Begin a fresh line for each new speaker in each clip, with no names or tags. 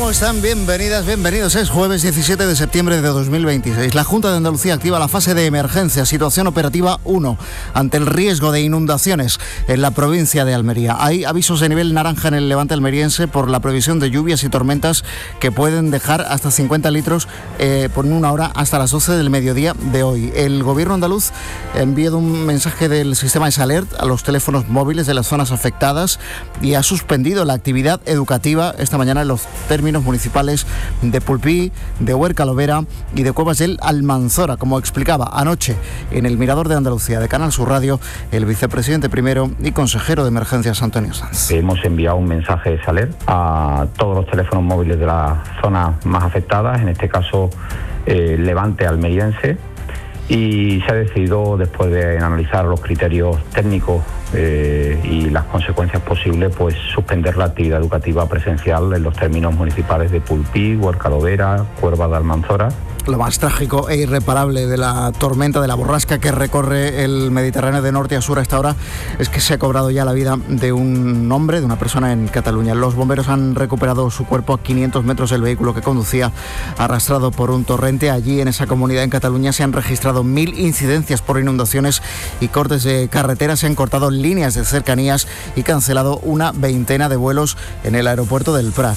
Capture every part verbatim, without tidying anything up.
¿Cómo están? Bienvenidas, bienvenidos. Es jueves diecisiete de septiembre de dos mil veintiséis. La Junta de Andalucía activa la fase de emergencia, situación operativa uno, ante el riesgo de inundaciones en la provincia de Almería. Hay avisos de nivel naranja en el levante almeriense por la previsión de lluvias y tormentas que pueden dejar hasta cincuenta litros eh, por una hora hasta las doce del mediodía de hoy. El gobierno andaluz ha enviado un mensaje del sistema S-Alert a los teléfonos móviles de las zonas afectadas y ha suspendido la actividad educativa esta mañana en los términos municipales de Pulpí, de Huerca-Lovera y de Cuevas del Almanzora, como explicaba anoche en el Mirador de Andalucía de Canal Sur Radio el vicepresidente primero y consejero de Emergencias Antonio Sanz.
Hemos enviado un mensaje de Saler a todos los teléfonos móviles de las zonas más afectadas, en este caso eh, Levante almeriense, y se ha decidido, después de analizar los criterios técnicos eh, y las consecuencias posibles, pues suspender la actividad educativa presencial en los términos municipales de Pulpí, Huerca-Lovera, Cuevas de Almanzora.
Lo más trágico e irreparable de la tormenta, de la borrasca que recorre el Mediterráneo de norte a sur a esta hora, es que se ha cobrado ya la vida de un hombre, de una persona en Cataluña. Los bomberos han recuperado su cuerpo a quinientos metros del vehículo que conducía, arrastrado por un torrente. Allí, en esa comunidad en Cataluña, se han registrado mil incidencias por inundaciones y cortes de carretera. Se han cortado líneas de cercanías y cancelado una veintena de vuelos en el aeropuerto del Prat.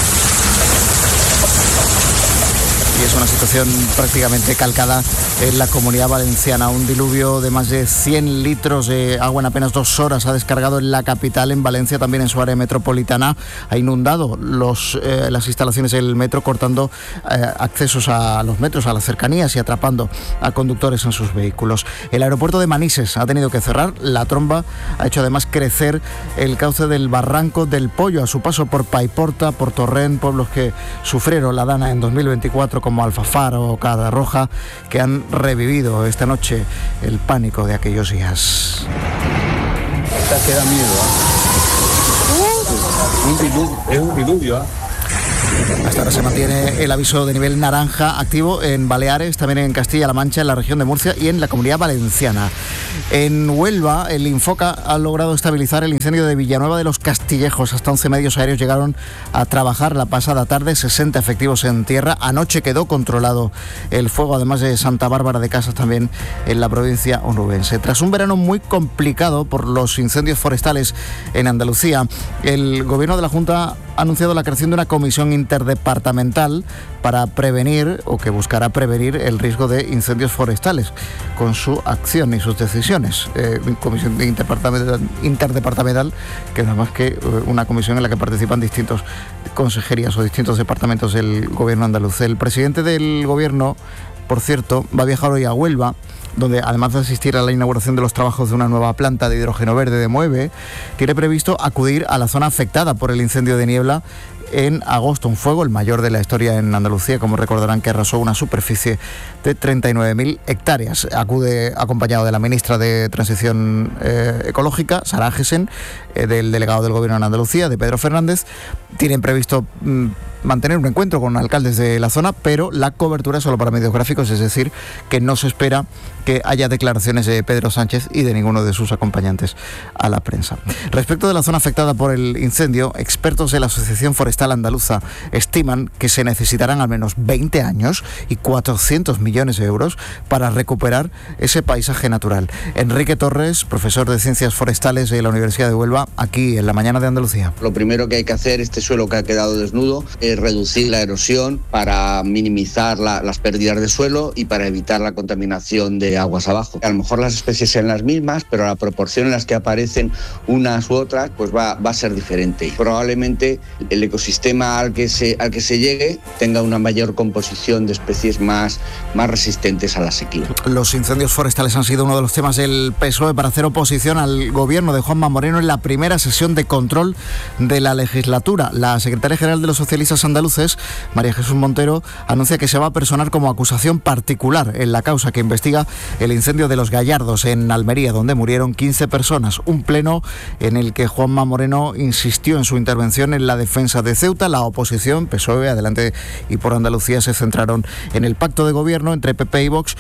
Y es una situación prácticamente calcada en la Comunidad Valenciana. Un diluvio de más de cien litros de agua en apenas dos horas ha descargado en la capital, en Valencia, también en su área metropolitana. Ha inundado los, eh, las instalaciones del metro, cortando eh, accesos a los metros, a las cercanías, y atrapando a conductores en sus vehículos. El aeropuerto de Manises ha tenido que cerrar. La tromba ha hecho además crecer el cauce del Barranco del Pollo a su paso por Paiporta, por Torrent, pueblos que sufrieron la dana en dos mil veinticuatro, como Alfafar o Cadarroja, que han revivido esta noche el pánico de aquellos días.
Esta que da miedo, ¿eh? Un diluvio, es un diluvio, ¿eh?
Hasta ahora se mantiene el aviso de nivel naranja activo en Baleares, también en Castilla-La Mancha, en la región de Murcia y en la Comunidad Valenciana. En Huelva, el Infoca ha logrado estabilizar el incendio de Villanueva de los Castillejos. Hasta once medios aéreos llegaron a trabajar la pasada tarde, sesenta efectivos en tierra. Anoche quedó controlado el fuego, además de Santa Bárbara de Casas, también en la provincia onubense. Tras un verano muy complicado por los incendios forestales en Andalucía, el gobierno de la Junta ha anunciado la creación de una comisión interdepartamental para prevenir, o que buscará prevenir, el riesgo de incendios forestales con su acción y sus decisiones. Eh, comisión interdepartamental, interdepartamental, que no es más que una comisión en la que participan distintas consejerías o distintos departamentos del gobierno andaluz. El presidente del gobierno, por cierto, va a viajar hoy a Huelva, donde, además de asistir a la inauguración de los trabajos de una nueva planta de hidrógeno verde de Moeve, tiene previsto acudir a la zona afectada por el incendio de Niebla en agosto, un fuego, el mayor de la historia en Andalucía, como recordarán, que arrasó una superficie de treinta y nueve mil hectáreas. Acude acompañado de la ministra de Transición eh, Ecológica, Sara Agesen, eh, del delegado del Gobierno en Andalucía, de Pedro Fernández. Tienen previsto mm, mantener un encuentro con alcaldes de la zona, pero la cobertura es solo para medios gráficos, es decir, que no se espera que haya declaraciones de Pedro Sánchez y de ninguno de sus acompañantes a la prensa. Respecto de la zona afectada por el incendio, expertos de la Asociación Forestal Andaluza estiman que se necesitarán al menos veinte años y cuatrocientos millones de euros para recuperar ese paisaje natural. Enrique Torres, profesor de Ciencias Forestales de la Universidad de Huelva, aquí en La Mañana de Andalucía.
Lo primero que hay que hacer, este suelo que ha quedado desnudo, es reducir la erosión para minimizar la, las pérdidas de suelo y para evitar la contaminación de aguas abajo. A lo mejor las especies sean las mismas, pero la proporción en las que aparecen unas u otras pues va, va a ser diferente. Y probablemente el ecosistema al que se, al que se llegue tenga una mayor composición de especies más, más resistentes a la sequía.
Los incendios forestales han sido uno de los temas del P S O E para hacer oposición al gobierno de Juanma Moreno en la primera sesión de control de la legislatura. La secretaria general de los socialistas andaluces, María Jesús Montero, anuncia que se va a personar como acusación particular en la causa que investiga el incendio de Los Gallardos en Almería, donde murieron quince personas. Un pleno en el que Juanma Moreno insistió en su intervención en la defensa de Ceuta. La oposición, P S O E, Adelante y por Andalucía, se centraron en el pacto de gobierno entre P P y Vox y en la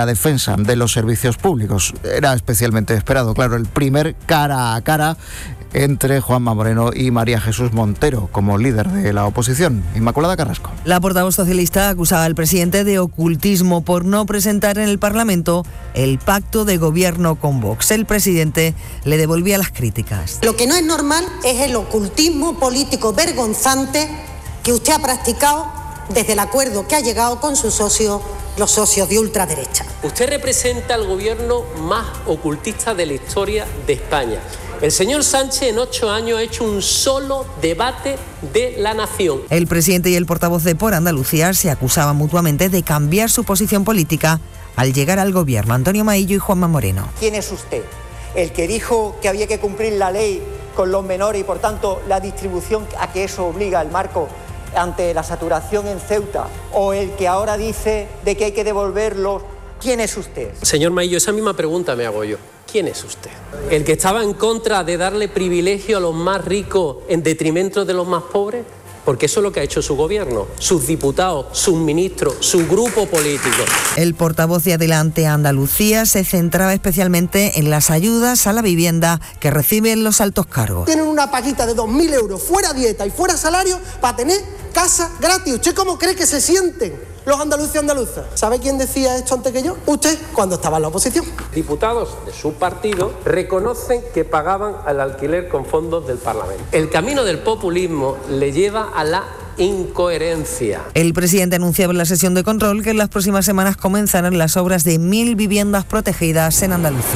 la defensa de los servicios públicos. Era especialmente esperado, claro, el primer cara a cara entre Juanma Moreno y María Jesús Montero como líder de la oposición. Inmaculada Carrasco.
La portavoz socialista acusaba al presidente de ocultismo por no presentar en el Parlamento el pacto de gobierno con Vox. El presidente le devolvía las críticas.
Lo que no es normal es el ocultismo político vergonzante que usted ha practicado desde el acuerdo que ha llegado con sus socios, los socios de ultraderecha.
Usted representa al gobierno más ocultista de la historia de España. El señor Sánchez en ocho años ha hecho un solo debate de la nación.
El presidente y el portavoz de Por Andalucía se acusaban mutuamente de cambiar su posición política al llegar al gobierno. Antonio Maillo y Juanma Moreno.
¿Quién es usted? ¿El que dijo que había que cumplir la ley con los menores y por tanto la distribución a que eso obliga el marco ante la saturación en Ceuta? ¿O el que ahora dice de que hay que devolverlos? ¿Quién es usted?
Señor Maillo, esa misma pregunta me hago yo. ¿Quién es usted? ¿El que estaba en contra de darle privilegio a los más ricos en detrimento de los más pobres? Porque eso es lo que ha hecho su gobierno, sus diputados, sus ministros, su grupo político.
El portavoz de Adelante Andalucía se centraba especialmente en las ayudas a la vivienda que reciben los altos cargos.
Tienen una paguita de dos mil euros fuera dieta y fuera salario para tener casa gratis. ¿Usted cómo cree que se sienten los andaluces y andaluzas? ¿Sabe quién decía esto antes que yo? Usted, cuando estaba en la oposición.
Diputados de su partido reconocen que pagaban al alquiler con fondos del Parlamento. El camino del populismo le lleva a la incoherencia.
El presidente anunciaba en la sesión de control que en las próximas semanas comenzarán las obras de mil viviendas protegidas en Andalucía.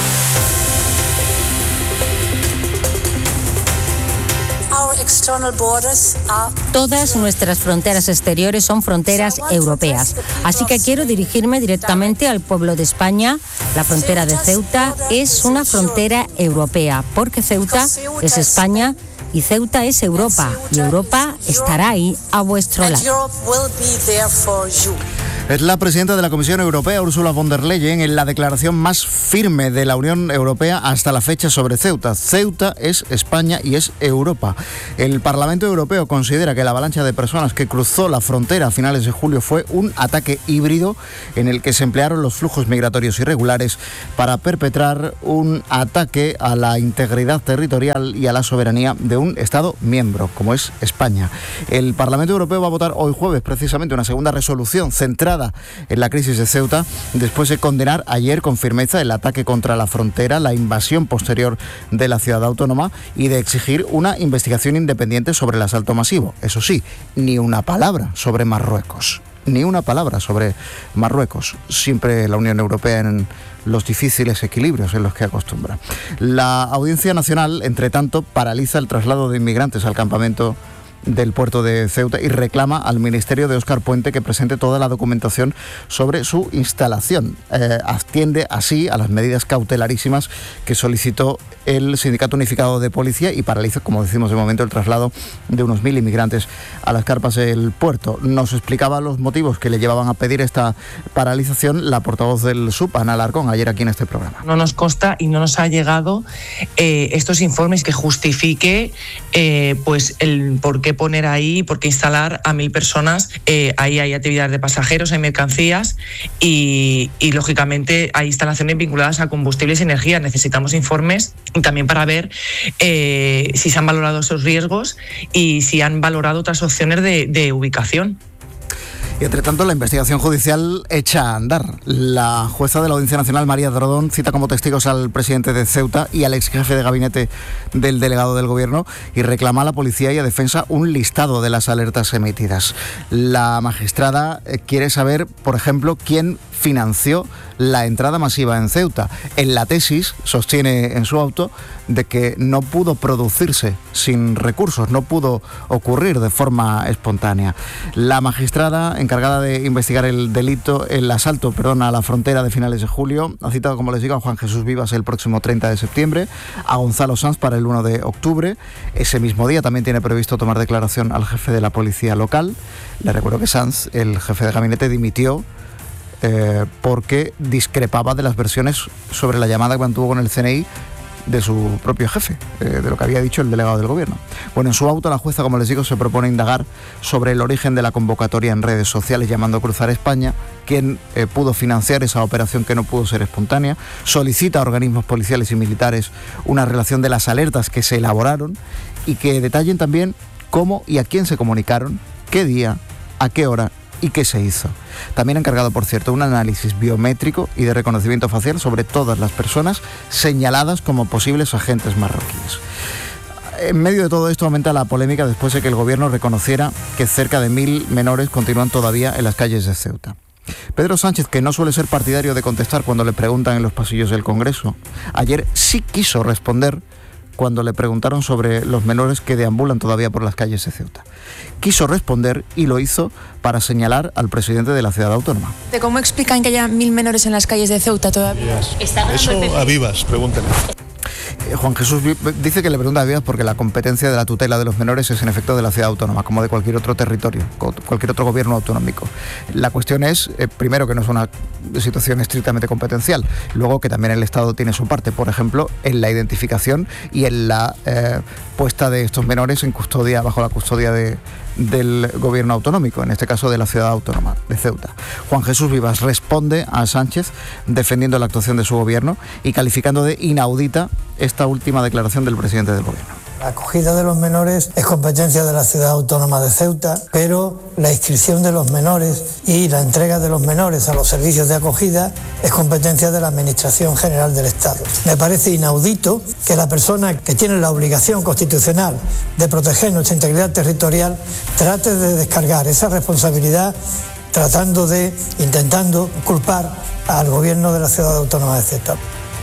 Todas nuestras fronteras exteriores son fronteras europeas, así que quiero dirigirme directamente al pueblo de España. La frontera de Ceuta es una frontera europea, porque Ceuta es España y Ceuta es Europa, y Europa estará ahí a vuestro lado.
Es la presidenta de la Comisión Europea, Ursula von der Leyen, en la declaración más firme de la Unión Europea hasta la fecha sobre Ceuta. Ceuta es España y es Europa. El Parlamento Europeo considera que la avalancha de personas que cruzó la frontera a finales de julio fue un ataque híbrido en el que se emplearon los flujos migratorios irregulares para perpetrar un ataque a la integridad territorial y a la soberanía de un Estado miembro, como es España. El Parlamento Europeo va a votar hoy jueves precisamente una segunda resolución centrada en la crisis de Ceuta, después de condenar ayer con firmeza el ataque contra la frontera, la invasión posterior de la ciudad autónoma y de exigir una investigación independiente sobre el asalto masivo. Eso sí, ni una palabra sobre Marruecos. Ni una palabra sobre Marruecos. Siempre la Unión Europea en los difíciles equilibrios en los que acostumbra. La Audiencia Nacional, entre tanto, paraliza el traslado de inmigrantes al campamento del puerto de Ceuta y reclama al Ministerio de Óscar Puente que presente toda la documentación sobre su instalación. Eh, atiende así a las medidas cautelarísimas que solicitó el Sindicato Unificado de Policía y paraliza, como decimos de momento, el traslado de unos mil inmigrantes a las carpas del puerto. Nos explicaba los motivos que le llevaban a pedir esta paralización la portavoz del S U P, Ana Alarcón, ayer aquí en este programa.
No nos consta y no nos ha llegado eh, estos informes que justifique eh, pues el por qué poner ahí, por qué instalar a mil personas. Eh, ahí hay actividades de pasajeros, hay mercancías y, y lógicamente hay instalaciones vinculadas a combustibles y energía. Necesitamos informes también para ver eh, si se han valorado esos riesgos y si han valorado otras opciones de, de ubicación.
Y entre tanto, la investigación judicial echa a andar. La jueza de la Audiencia Nacional, María Drodón, cita como testigos al presidente de Ceuta y al ex jefe de gabinete del delegado del gobierno y reclama a la policía y a defensa un listado de las alertas emitidas. La magistrada quiere saber, por ejemplo, quién financió la entrada masiva en Ceuta. En la tesis sostiene en su auto de que no pudo producirse sin recursos, no pudo ocurrir de forma espontánea. La magistrada encargada de investigar el delito, el asalto, perdón, a la frontera de finales de julio, ha citado, como les digo, a Juan Jesús Vivas el próximo treinta de septiembre, a Gonzalo Sanz para el uno de octubre. Ese mismo día también tiene previsto tomar declaración al jefe de la policía local. Le recuerdo que Sanz, el jefe de gabinete, dimitió Eh, porque discrepaba de las versiones sobre la llamada que mantuvo con el C N I de su propio jefe, eh, de lo que había dicho el delegado del gobierno. Bueno, en su auto la jueza, como les digo, se propone indagar sobre el origen de la convocatoria en redes sociales llamando Cruzar España, quién eh, pudo financiar esa operación que no pudo ser espontánea, solicita a organismos policiales y militares una relación de las alertas que se elaboraron y que detallen también cómo y a quién se comunicaron, qué día, a qué hora y qué se hizo. También ha encargado, por cierto, un análisis biométrico y de reconocimiento facial sobre todas las personas señaladas como posibles agentes marroquíes. En medio de todo esto aumenta la polémica después de que el gobierno reconociera que cerca de mil menores continúan todavía en las calles de Ceuta. Pedro Sánchez, que no suele ser partidario de contestar cuando le preguntan en los pasillos del Congreso, ayer sí quiso responder cuando le preguntaron sobre los menores que deambulan todavía por las calles de Ceuta. Quiso responder y lo hizo para señalar al presidente de la ciudad autónoma.
¿Cómo explican que haya mil menores en las calles de Ceuta todavía?
Eso a vivas, pregúntenle.
Juan Jesús dice que le pregunta a Vivas porque la competencia de la tutela de los menores es en efecto de la ciudad autónoma, como de cualquier otro territorio, cualquier otro gobierno autonómico. La cuestión es, eh, primero, que no es una situación estrictamente competencial, luego que también el Estado tiene su parte, por ejemplo, en la identificación y en la eh, puesta de estos menores en custodia, bajo la custodia de, del gobierno autonómico, en este caso de la ciudad autónoma de Ceuta. Juan Jesús Vivas responde a Sánchez defendiendo la actuación de su gobierno y calificando de inaudita esta última declaración del presidente del gobierno.
La acogida de los menores es competencia de la ciudad autónoma de Ceuta, pero la inscripción de los menores y la entrega de los menores a los servicios de acogida es competencia de la Administración General del Estado. Me parece inaudito que la persona que tiene la obligación constitucional de proteger nuestra integridad territorial trate de descargar esa responsabilidad tratando de, intentando culpar al gobierno de la ciudad autónoma de Ceuta.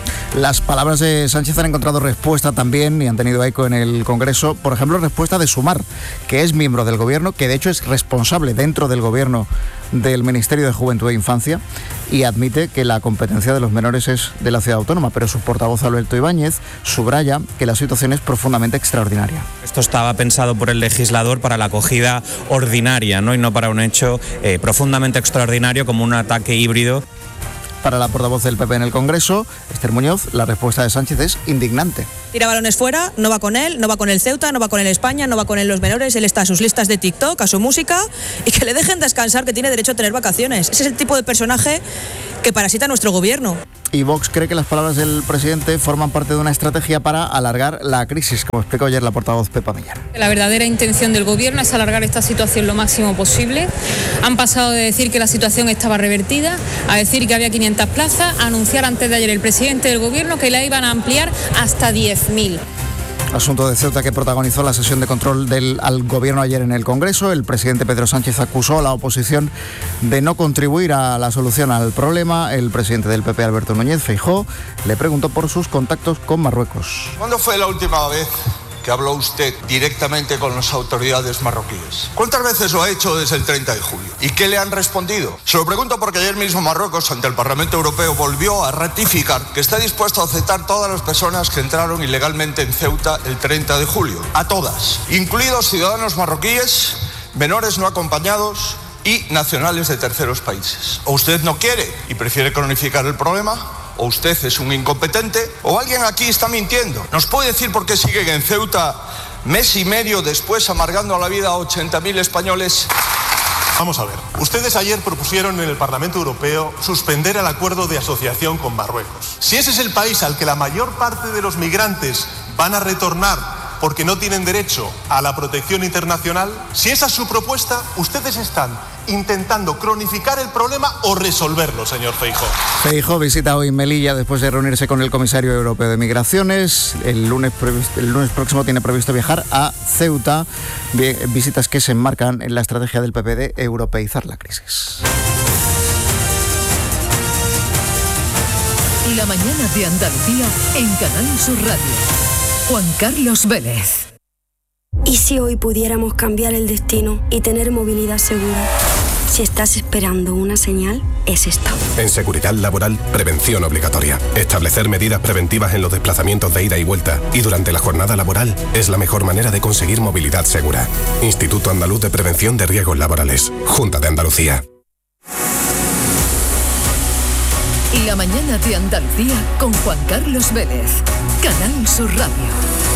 Las palabras de Sánchez han encontrado respuesta también y han tenido eco en el Congreso. Por ejemplo, respuesta de Sumar, que es miembro del Gobierno, que de hecho es responsable dentro del Gobierno del Ministerio de Juventud e Infancia y admite que la competencia de los menores es de la ciudad autónoma, pero su portavoz Alberto Ibáñez subraya que la situación es profundamente extraordinaria.
Esto estaba pensado por el legislador para la acogida ordinaria, ¿no? Y no para un hecho eh, profundamente extraordinario como un ataque híbrido.
Para la portavoz del P P en el Congreso, Esther Muñoz, la respuesta de Sánchez es indignante.
Tira balones fuera, no va con él, no va con el Ceuta, no va con el España, no va con él los menores, él está a sus listas de TikTok, a su música y que le dejen descansar, que tiene derecho a tener vacaciones. Ese es el tipo de personaje que parasita nuestro gobierno.
Y Vox cree que las palabras del presidente forman parte de una estrategia para alargar la crisis, como explicó ayer la portavoz Pepa Millar.
La verdadera intención del gobierno es alargar esta situación lo máximo posible. Han pasado de decir que la situación estaba revertida a decir que había quinientas plazas, a anunciar antes de ayer el presidente del gobierno que la iban a ampliar hasta diez mil.
Asunto de Ceuta que protagonizó la sesión de control del al gobierno ayer en el Congreso. El presidente Pedro Sánchez acusó a la oposición de no contribuir a la solución al problema. El presidente del P P, Alberto Núñez Feijóo, le preguntó por sus contactos con Marruecos.
¿Cuándo fue la última vez que habló usted directamente con las autoridades marroquíes? ¿Cuántas veces lo ha hecho desde el treinta de julio? ¿Y qué le han respondido? Se lo pregunto porque ayer mismo Marruecos, ante el Parlamento Europeo, volvió a ratificar que está dispuesto a aceptar todas las personas que entraron ilegalmente en Ceuta el treinta de julio. A todas, incluidos ciudadanos marroquíes, menores no acompañados y nacionales de terceros países. ¿O usted no quiere y prefiere cronificar el problema? ¿O usted es un incompetente? ¿O alguien aquí está mintiendo? ¿Nos puede decir por qué siguen en Ceuta mes y medio después amargando la vida a ochenta mil españoles?
Vamos a ver, ustedes ayer propusieron en el Parlamento Europeo suspender el acuerdo de asociación con Marruecos. Si ese es el país al que la mayor parte de los migrantes van a retornar porque no tienen derecho a la protección internacional, si esa es su propuesta, ustedes están intentando cronificar el problema o resolverlo, señor Feijóo.
Feijóo visita hoy Melilla después de reunirse con el comisario europeo de Migraciones. El lunes, el lunes próximo tiene previsto viajar a Ceuta, visitas que se enmarcan en la estrategia del P P de europeizar la crisis.
La mañana de Andalucía en Canal Sur Radio. Juan Carlos Vélez.
¿Y si hoy pudiéramos cambiar el destino y tener movilidad segura? Si estás esperando una señal, es esta.
En seguridad laboral, prevención obligatoria. Establecer medidas preventivas en los desplazamientos de ida y vuelta y durante la jornada laboral es la mejor manera de conseguir movilidad segura. Instituto Andaluz de Prevención de Riesgos Laborales. Junta de Andalucía.
La mañana de Andalucía con Juan Carlos Vélez. Canal Sur Radio.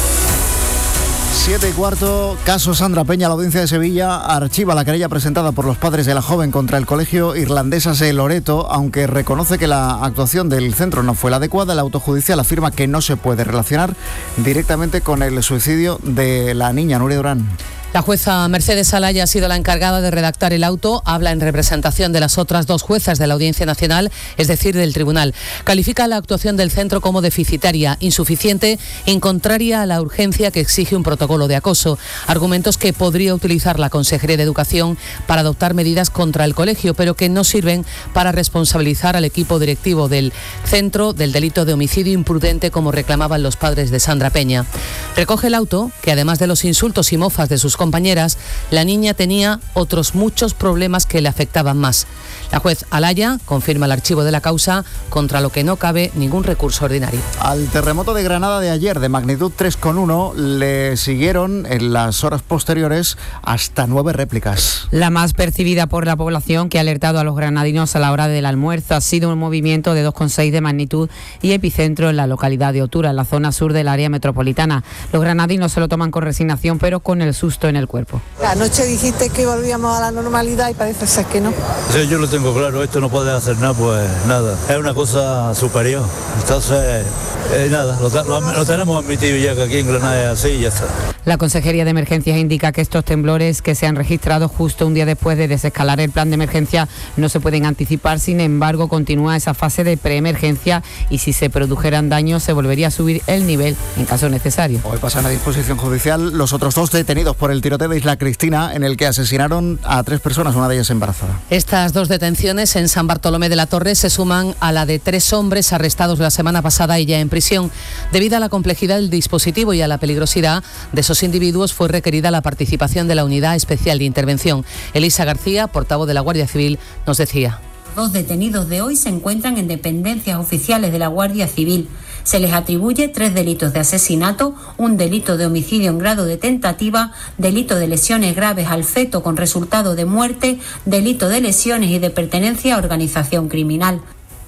Siete y cuarto, caso Sandra Peña. La audiencia de Sevilla archiva la querella presentada por los padres de la joven contra el colegio Irlandesas de Loreto, aunque reconoce que la actuación del centro no fue la adecuada. El auto judicial afirma que no se puede relacionar directamente con el suicidio de la niña Nuria Durán.
La jueza Mercedes Alaya ha sido la encargada de redactar el auto. Habla en representación de las otras dos juezas de la Audiencia Nacional, es decir, del tribunal. Califica la actuación del centro como deficitaria, insuficiente y contraria a la urgencia que exige un protocolo de acoso. Argumentos que podría utilizar la Consejería de Educación para adoptar medidas contra el colegio, pero que no sirven para responsabilizar al equipo directivo del centro del delito de homicidio imprudente, como reclamaban los padres de Sandra Peña. Recoge el auto que, además de los insultos y mofas de sus compañeras, la niña tenía otros muchos problemas que le afectaban más. La juez Alaya confirma el archivo de la causa, contra lo que no cabe ningún recurso ordinario.
Al terremoto de Granada de ayer, de magnitud tres coma uno, le siguieron en las horas posteriores hasta nueve réplicas.
La más percibida por la población, que ha alertado a los granadinos a la hora del almuerzo, ha sido un movimiento de dos coma seis de magnitud y epicentro en la localidad de Otura, en la zona sur del área metropolitana. Los granadinos se lo toman con resignación, pero con el susto en el cuerpo.
Anoche dijiste que volvíamos a la normalidad y parece ser que no.
Sí, yo lo tengo claro, esto no puede hacer nada, pues nada, es una cosa superior. Entonces, eh, nada, lo, lo, lo tenemos admitido ya que aquí en Granada es así y ya está.
La Consejería de Emergencias indica que estos temblores, que se han registrado justo un día después de desescalar el plan de emergencia, no se pueden anticipar. Sin embargo, continúa esa fase de preemergencia y si se produjeran daños se volvería a subir el nivel en caso necesario.
Hoy pasan a disposición judicial los otros dos detenidos por el tiroteo de Isla Cristina, en el que asesinaron a tres personas, una de ellas embarazada.
Estas dos detenciones en San Bartolomé de la Torre se suman a la de tres hombres arrestados la semana pasada y ya en prisión. Debido a la complejidad del dispositivo y a la peligrosidad de esos individuos, fue requerida la participación de la Unidad Especial de Intervención. Elisa García, portavoz de la Guardia Civil, nos decía:
Dos detenidos de hoy se encuentran en dependencias oficiales de la Guardia Civil. Se les atribuye tres delitos de asesinato, un delito de homicidio en grado de tentativa, delito de lesiones graves al feto con resultado de muerte, delito de lesiones y de pertenencia a organización criminal.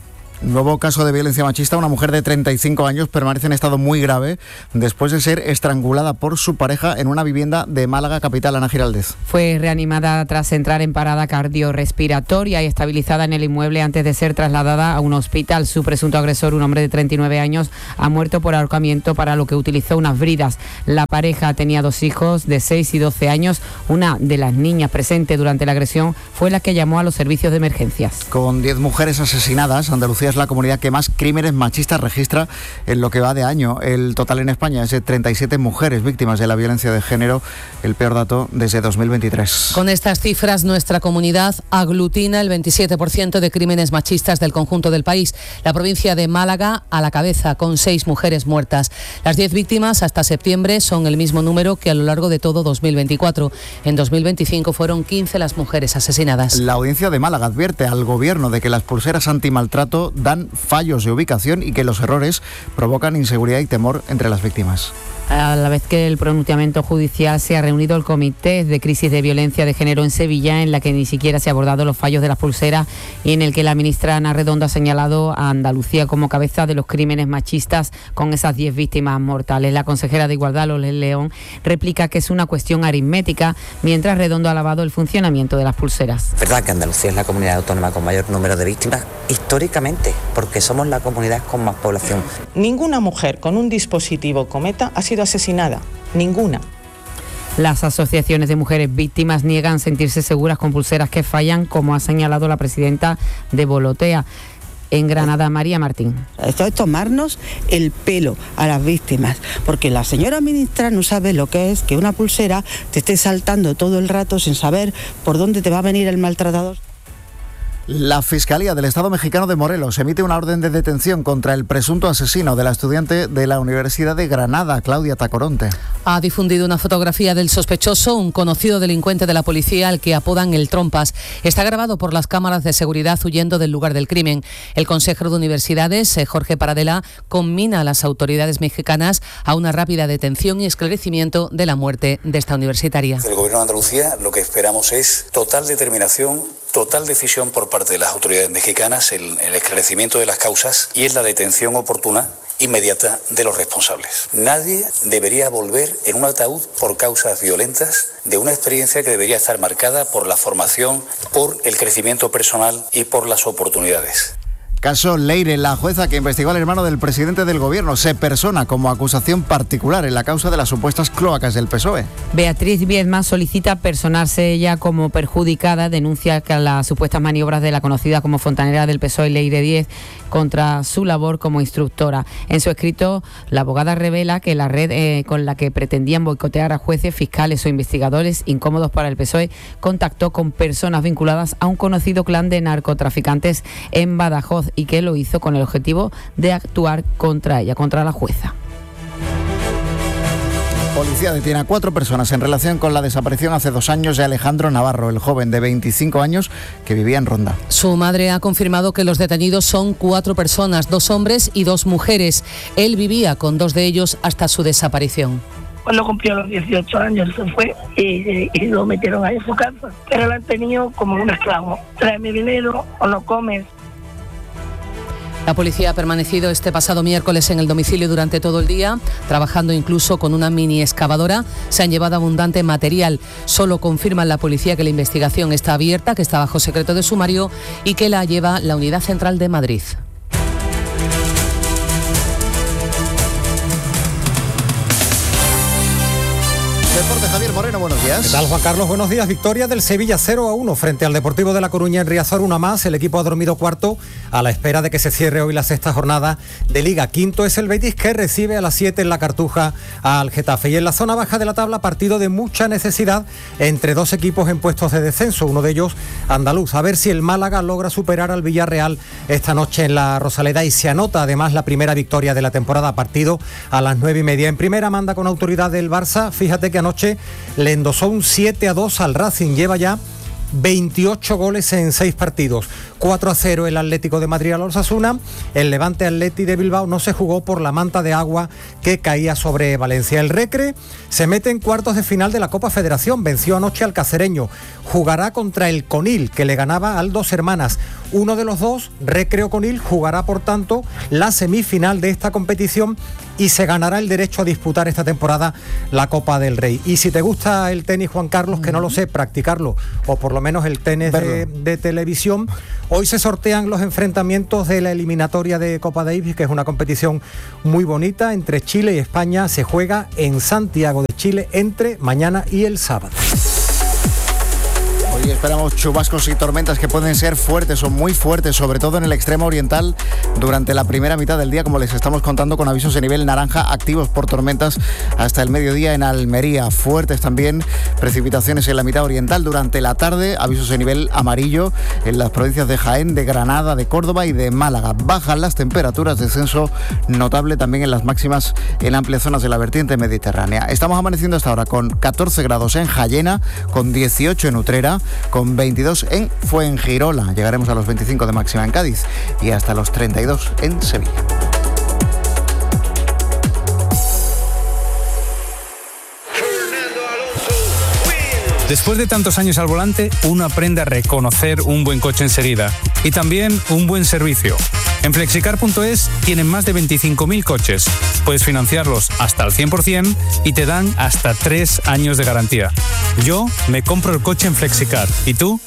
Nuevo caso de violencia machista. Una mujer de treinta y cinco años permanece en estado muy grave después de ser estrangulada por su pareja en una vivienda de Málaga capital. Ana Giraldez.
Fue reanimada tras entrar en parada cardiorrespiratoria y estabilizada en el inmueble antes de ser trasladada a un hospital. Su presunto agresor, un hombre de treinta y nueve años, ha muerto por ahorcamiento, para lo que utilizó unas bridas. La pareja tenía dos hijos de seis y doce años. Una de las niñas presente durante la agresión fue la que llamó a los servicios de emergencias.
Con diez mujeres asesinadas, Andalucía es la comunidad que más crímenes machistas registra en lo que va de año. El total en España es de treinta y siete mujeres víctimas de la violencia de género, el peor dato desde dos mil veintitrés.
Con estas cifras, nuestra comunidad aglutina el veintisiete por ciento de crímenes machistas del conjunto del país. La provincia de Málaga a la cabeza, con seis mujeres muertas. Las diez víctimas hasta septiembre son el mismo número que a lo largo de todo dos mil veinticuatro. En dos mil veinticinco fueron quince las mujeres asesinadas.
La audiencia de Málaga advierte al gobierno de que las pulseras antimaltrato dan fallos de ubicación y que los errores provocan inseguridad y temor entre las víctimas.
A la vez que el pronunciamiento judicial, se ha reunido el Comité de Crisis de Violencia de Género en Sevilla, en la que ni siquiera se ha abordado los fallos de las pulseras y en el que la ministra Ana Redondo ha señalado a Andalucía como cabeza de los crímenes machistas con esas diez víctimas mortales. La consejera de Igualdad, Loles León, replica que es una cuestión aritmética, mientras Redondo ha alabado el funcionamiento de las pulseras.
Es verdad que Andalucía es la comunidad autónoma con mayor número de víctimas históricamente, porque somos la comunidad con más población.
Ninguna mujer con un dispositivo Cometa ha sido asesinada, ninguna.
Las asociaciones de mujeres víctimas niegan sentirse seguras con pulseras que fallan, como ha señalado la presidenta de Volotea. En Granada, María Martín.
Esto es tomarnos el pelo a las víctimas, porque la señora ministra no sabe lo que es que una pulsera te esté saltando todo el rato sin saber por dónde te va a venir el maltratador.
La Fiscalía del Estado mexicano de Morelos emite una orden de detención contra el presunto asesino de la estudiante de la Universidad de Granada, Claudia Tacoronte.
Ha difundido una fotografía del sospechoso, un conocido delincuente de la policía al que apodan el Trompas. Está grabado por las cámaras de seguridad huyendo del lugar del crimen. El consejero de Universidades, Jorge Paradela, conmina a las autoridades mexicanas a una rápida detención y esclarecimiento de la muerte de esta universitaria.
Del Gobierno de Andalucía lo que esperamos es total determinación,
total decisión por parte de las autoridades mexicanas en el esclarecimiento de las causas y en la detención oportuna inmediata de los responsables. Nadie debería volver en un ataúd por causas violentas de una experiencia que debería estar marcada por la formación, por el crecimiento personal y por las oportunidades.
Caso Leire, la jueza que investigó al hermano del presidente del gobierno se persona como acusación particular en la causa de las supuestas cloacas del P S O E.
Beatriz Viedma solicita personarse ella como perjudicada, denuncia que las supuestas maniobras de la conocida como fontanera del P S O E Leire Díez contra su labor como instructora. En su escrito, la abogada revela que la red eh, con la que pretendían boicotear a jueces, fiscales o investigadores incómodos para el P S O E contactó con personas vinculadas a un conocido clan de narcotraficantes en Badajoz y que lo hizo con el objetivo de actuar contra ella, contra la jueza.
Policía detiene a cuatro personas en relación con la desaparición hace dos años de Alejandro Navarro, el joven de veinticinco años que vivía en Ronda.
Su madre ha confirmado que los detenidos son cuatro personas, dos hombres y dos mujeres. Él vivía con dos de ellos hasta su desaparición.
Cuando cumplió los dieciocho años se fue y, y lo metieron ahí en su casa, pero lo han tenido como un esclavo. Tráeme dinero o no comes.
La policía ha permanecido este pasado miércoles en el domicilio durante todo el día, trabajando incluso con una mini excavadora. Se han llevado abundante material. Solo confirman la policía que la investigación está abierta, que está bajo secreto de sumario y que la lleva la Unidad Central de Madrid.
Deporte, Javier Moreno, buenos días.
¿Qué tal, Juan Carlos? Buenos días. Victoria del Sevilla cero a uno frente al Deportivo de La Coruña en Riazor, una más. El equipo ha dormido cuarto a la espera de que se cierre hoy la sexta jornada de Liga. Quinto es el Betis, que recibe a las siete en la Cartuja al Getafe. Y en la zona baja de la tabla, partido de mucha necesidad entre dos equipos en puestos de descenso, uno de ellos andaluz. A ver si el Málaga logra superar al Villarreal esta noche en la Rosaleda y se anota además la primera victoria de la temporada. Partido a las nueve y media. En primera manda con autoridad del Barça. Fíjate que anoche le endosó un siete a dos al Racing. Lleva ya veintiocho goles en seis partidos. cuatro a cero el Atlético de Madrid al Osasuna. El Levante Atleti de Bilbao no se jugó por la manta de agua que caía sobre Valencia. El Recre se mete en cuartos de final de la Copa Federación. Venció anoche al Cacereño. Jugará contra el Conil, que le ganaba al Dos Hermanas. Uno de los dos, Recre o Conil, jugará por tanto la semifinal de esta competición y se ganará el derecho a disputar esta temporada la Copa del Rey. Y si te gusta el tenis, Juan Carlos, que no lo sé, practicarlo, o por lo menos el tenis de, de televisión, hoy se sortean los enfrentamientos de la eliminatoria de Copa Davis, que es una competición muy bonita entre Chile y España. Se juega en Santiago de Chile entre mañana y el sábado.
Hoy esperamos chubascos y tormentas que pueden ser fuertes o muy fuertes, sobre todo en el extremo oriental durante la primera mitad del día, como les estamos contando, con avisos de nivel naranja activos por tormentas hasta el mediodía en Almería. Fuertes también precipitaciones en la mitad oriental durante la tarde, avisos de nivel amarillo en las provincias de Jaén, de Granada, de Córdoba y de Málaga. Bajan las temperaturas, descenso notable también en las máximas en amplias zonas de la vertiente mediterránea. Estamos amaneciendo hasta ahora con catorce grados en Jayena, con dieciocho en Utrera, con veintidós en Fuengirola. Llegaremos a los veinticinco de máxima en Cádiz y hasta los treinta y dos en Sevilla.
Después de tantos años al volante, uno aprende a reconocer un buen coche enseguida y también un buen servicio. En flexicar punto es tienen más de veinticinco mil coches. Puedes financiarlos hasta el cien por ciento y te dan hasta tres años de garantía. Yo me compro el coche en Flexicar. ¿Y tú?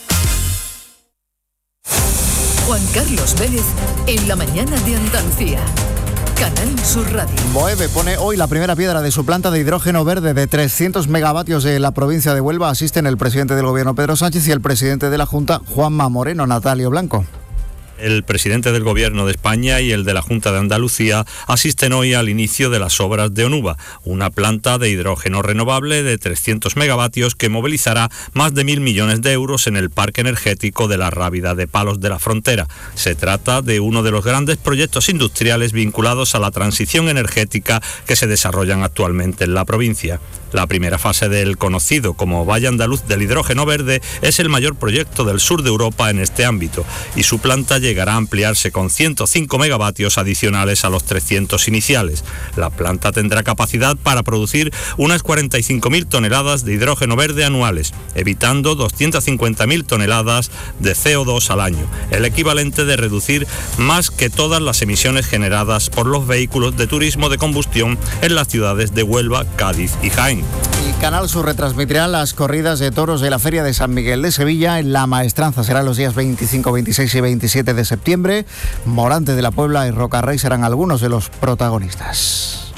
Juan Carlos Vélez en la mañana de Andalucía. Canal Sur Radio.
Moeve pone hoy la primera piedra de su planta de hidrógeno verde de trescientos megavatios de la provincia de Huelva. Asisten el presidente del Gobierno, Pedro Sánchez, y el presidente de la Junta, Juanma Moreno. Natalio Blanco.
El presidente del Gobierno de España y el de la Junta de Andalucía asisten hoy al inicio de las obras de Onuba, una planta de hidrógeno renovable de trescientos megavatios que movilizará más de mil millones de euros en el parque energético de la Rábida de Palos de la Frontera. Se trata de uno de los grandes proyectos industriales vinculados a la transición energética que se desarrollan actualmente en la provincia. La primera fase del conocido como Valle Andaluz del Hidrógeno Verde es el mayor proyecto del sur de Europa en este ámbito y su planta llegará a ampliarse con ciento cinco megavatios adicionales a los trescientos iniciales. La planta tendrá capacidad para producir unas cuarenta y cinco mil toneladas de hidrógeno verde anuales, evitando doscientas cincuenta mil toneladas de C O dos al año, el equivalente de reducir más que todas las emisiones generadas por los vehículos de turismo de combustión en las ciudades de Huelva, Cádiz y Jaén.
Y Canal Sur retransmitirá las corridas de toros de la Feria de San Miguel de Sevilla. En La Maestranza serán los días veinticinco, veintiséis y veintisiete de septiembre. Morante de la Puebla y Rocarrey serán algunos de los protagonistas.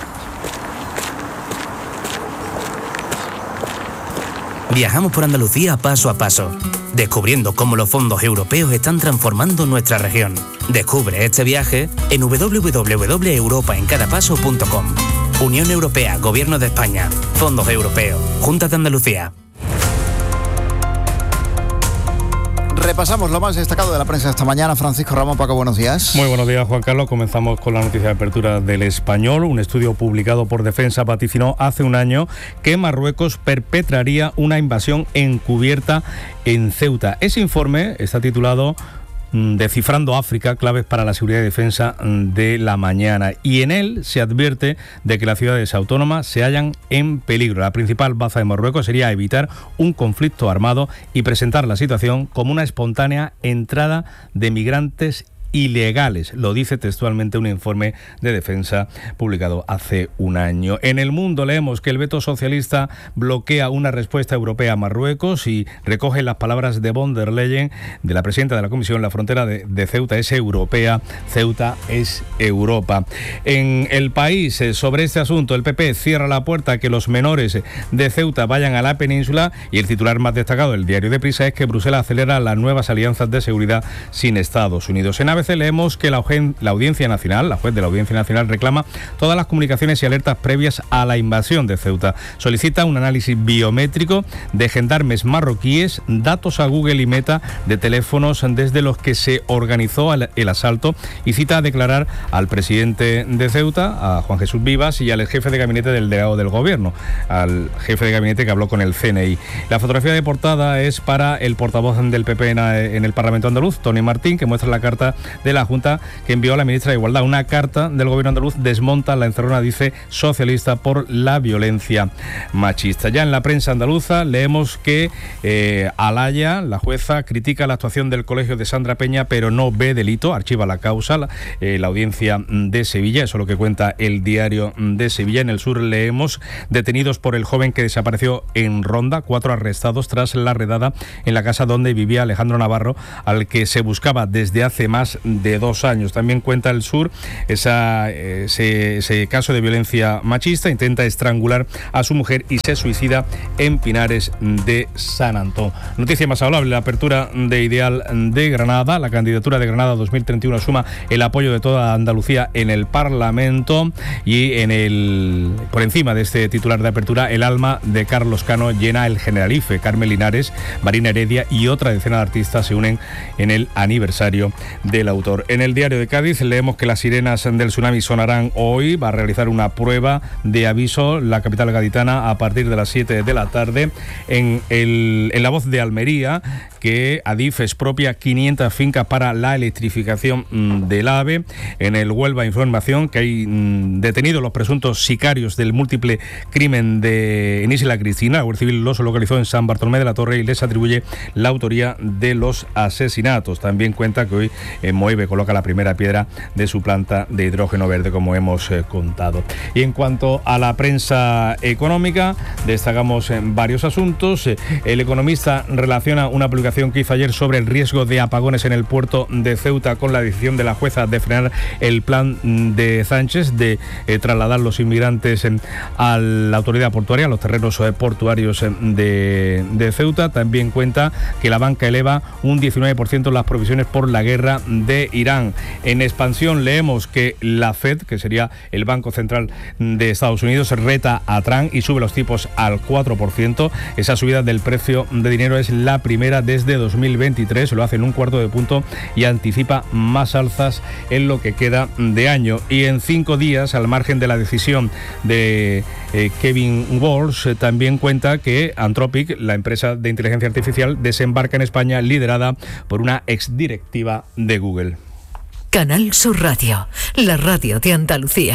Viajamos por Andalucía paso a paso, descubriendo cómo los fondos europeos están transformando nuestra región. Descubre este viaje en doble u doble u doble u punto europa en cada paso punto com. Unión Europea, Gobierno de España, Fondos Europeos, Junta de Andalucía.
Repasamos lo más destacado de la prensa esta mañana. Francisco Ramón, Paco, buenos días.
Muy buenos días, Juan Carlos. Comenzamos con la noticia de apertura del Español. Un estudio publicado por Defensa vaticinó hace un año que Marruecos perpetraría una invasión encubierta en Ceuta. Ese informe está titulado Descifrando África, claves para la seguridad y defensa de la mañana. Y en él se advierte de que las ciudades autónomas se hallan en peligro. La principal baza de Marruecos sería evitar un conflicto armado y presentar la situación como una espontánea entrada de migrantes ilegales, lo dice textualmente un informe de Defensa publicado hace un año. En El Mundo leemos que el veto socialista bloquea una respuesta europea a Marruecos y recoge las palabras de von der Leyen, de la presidenta de la Comisión. La frontera de, de Ceuta es europea, Ceuta es Europa. En El País, sobre este asunto, el P P cierra la puerta a que los menores de Ceuta vayan a la península y el titular más destacado del diario Deprisa es que Bruselas acelera las nuevas alianzas de seguridad sin Estados Unidos. En A B C leemos que la, la Audiencia Nacional, la juez de la Audiencia Nacional, reclama todas las comunicaciones y alertas previas a la invasión de Ceuta. Solicita un análisis biométrico de gendarmes marroquíes, datos a Google y Meta de teléfonos desde los que se organizó el, el asalto y cita a declarar al presidente de Ceuta, a Juan Jesús Vivas, y al jefe de gabinete del delegado del gobierno, al jefe de gabinete que habló con el C N I. La fotografía de portada es para el portavoz del P P en, en el Parlamento andaluz, Tony Martín, que muestra la carta de la Junta que envió a la ministra de Igualdad. Una carta del gobierno andaluz desmonta la encerrona, dice, socialista por la violencia machista. Ya en la prensa andaluza leemos que eh, Alaya, la jueza, critica la actuación del colegio de Sandra Peña, pero no ve delito, archiva la causa. La, eh, la audiencia de Sevilla, eso es lo que cuenta el diario de Sevilla. En El Sur leemos detenidos por el joven que desapareció en Ronda, cuatro arrestados tras la redada en la casa donde vivía Alejandro Navarro, al que se buscaba desde hace más de dos años. También cuenta El Sur esa, ese, ese caso de violencia machista. Intenta estrangular a su mujer y se suicida en Pinares de San Antón. Noticia más hablable, la apertura de Ideal de Granada. La candidatura de Granada dos mil treinta y uno suma el apoyo de toda Andalucía en el Parlamento y en el por encima de este titular de apertura, el alma de Carlos Cano llena el Generalife. Carmen Linares, Marina Heredia y otra decena de artistas se unen en el aniversario del autor. En el diario de Cádiz leemos que las sirenas del tsunami sonarán hoy. Va a realizar una prueba de aviso la capital gaditana a partir de las siete de la tarde. En, el, en La Voz de Almería, que Adif expropia quinientas fincas para la electrificación del AVE. En el Huelva, información que hay detenidos los presuntos sicarios del múltiple crimen de en Isla Cristina. La Guardia Civil los localizó en San Bartolomé de la Torre y les atribuye la autoría de los asesinatos. También cuenta que hoy en Moeve coloca la primera piedra de su planta de hidrógeno verde, como hemos eh, contado. Y en cuanto a la prensa económica, destacamos en varios asuntos. El Economista relaciona una publicación que hizo ayer sobre el riesgo de apagones en el puerto de Ceuta con la decisión de la jueza de frenar el plan de Sánchez de eh, trasladar los inmigrantes eh, a la autoridad portuaria, a los terrenos eh, portuarios eh, de, de Ceuta. También cuenta que la banca eleva un diecinueve por ciento las provisiones por la guerra de Irán. En expansión leemos que la Fed, que sería el Banco Central de Estados Unidos, reta a Trump y sube los tipos al cuatro por ciento. Esa subida del precio de dinero es la primera desde desde dos mil veintitrés, lo hace en un cuarto de punto y anticipa más alzas en lo que queda de año. Y en cinco días, al margen de la decisión de eh, Kevin Walsh, eh, también cuenta que Anthropic, la empresa de inteligencia artificial, desembarca en España liderada por una exdirectiva de Google.
Canal Sur Radio, la radio de Andalucía.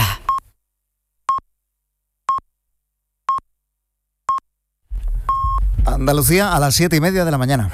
Andalucía a las siete y media de la mañana.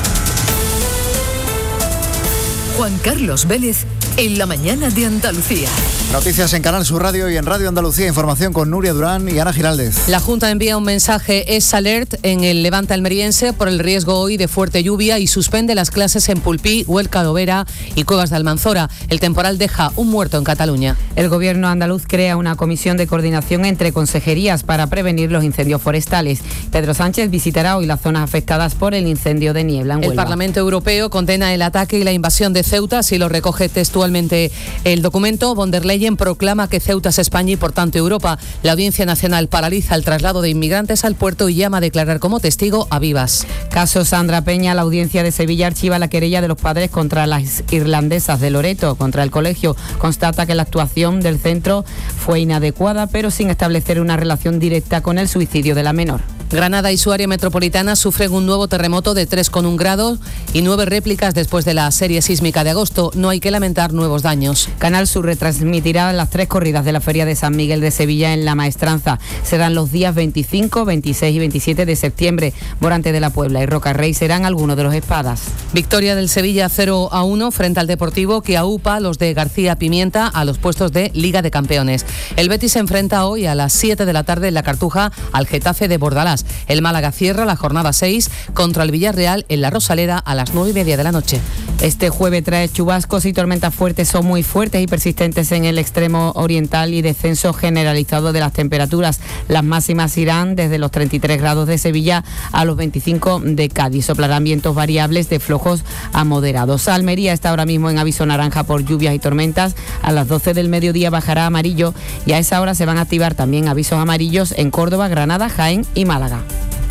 Juan Carlos Vélez en la mañana de Andalucía.
Noticias en Canal Sur Radio y en Radio Andalucía. Información con Nuria Durán y Ana Giraldez.
La Junta envía un mensaje es alert en el Levante almeriense por el riesgo hoy de fuerte lluvia y suspende las clases en Pulpí, Huelca de Overa y Cuevas de Almanzora. El temporal deja un muerto en Cataluña.
El gobierno andaluz crea una comisión de coordinación entre consejerías para prevenir los incendios forestales. Pedro Sánchez visitará hoy las zonas afectadas por el incendio de Niebla en Huelva.
El Parlamento Europeo condena el ataque y la invasión de Ceuta, así lo recoge textualmente el documento. Von der Leyen proclama que Ceuta es España y por tanto Europa. La Audiencia Nacional paraliza el traslado de inmigrantes al puerto y llama a declarar como testigo a Vivas.
Caso Sandra Peña, la Audiencia de Sevilla archiva la querella de los padres contra las irlandesas de Loreto, contra el colegio. Constata que la actuación del centro fue inadecuada, pero sin establecer una relación directa con el suicidio de la menor.
Granada y su área metropolitana sufren un nuevo terremoto de tres coma uno grados y nueve réplicas después de la serie sísmica de agosto. No hay que lamentar nuevos daños.
Canal Sur retransmitirá las tres corridas de la Feria de San Miguel de Sevilla en La Maestranza. Serán los días veinticinco, veintiséis y veintisiete de septiembre. Morante de la Puebla y Rocarrey serán algunos de los espadas.
Victoria del Sevilla cero a uno frente al Deportivo, que aupa a los de García Pimienta a los puestos de Liga de Campeones. El Betis se enfrenta hoy a las siete de la tarde en la Cartuja al Getafe de Bordalás. El Málaga cierra la jornada seis contra el Villarreal en la Rosaleda a las nueve y media de la noche.
Este jueves trae chubascos y tormentas fuertes, son muy fuertes y persistentes en el extremo oriental y descenso generalizado de las temperaturas. Las máximas irán desde los treinta y tres grados de Sevilla a los veinticinco de Cádiz. Soplarán vientos variables de flojos a moderados. Almería está ahora mismo en aviso naranja por lluvias y tormentas. A las doce del mediodía bajará a amarillo y a esa hora se van a activar también avisos amarillos en Córdoba, Granada, Jaén y Málaga.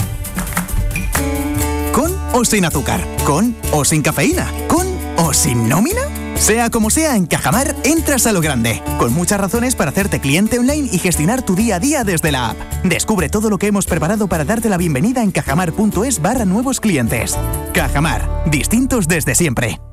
¿Con o sin azúcar? ¿Con o sin cafeína? ¿Con o sin nómina? Sea como sea, en Cajamar entras a lo grande, con muchas razones para hacerte cliente online y gestionar tu día a día desde la app. Descubre todo lo que hemos preparado para darte la bienvenida en cajamar punto es barra nuevos clientes. Cajamar, distintos desde siempre.